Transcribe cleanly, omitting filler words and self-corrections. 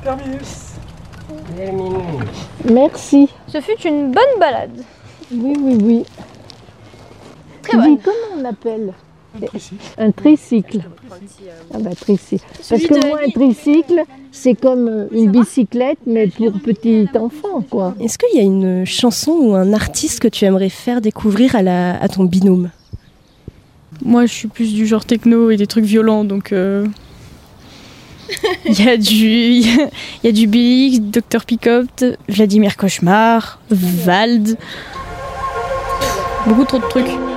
Merci. Ce fut une bonne balade. Oui. Très bonne. Comment on l'appelle? Un tricycle. Ah bah tricycle. Parce Celui que de moi, un Lille. tricycle, c'est comme une bicyclette, mais pour petit enfant, quoi. Est-ce qu'il y a une chanson ou un artiste que tu aimerais faire découvrir à ton binôme? Moi, je suis plus du genre techno et des trucs violents, donc il y a du Billy, Dr Picopt, Vladimir Cauchemar, Vald, beaucoup trop de trucs.